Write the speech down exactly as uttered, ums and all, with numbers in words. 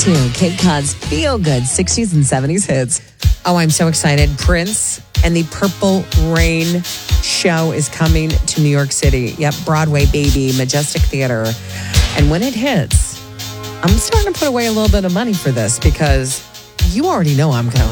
to Cape Cod's Feel Good sixties and seventies hits. Oh, I'm so excited. Prince and the Purple Rain show is coming to New York City. Yep, Broadway, baby, Majestic Theater. And when it hits, I'm starting to put away a little bit of money for this because you already know I'm going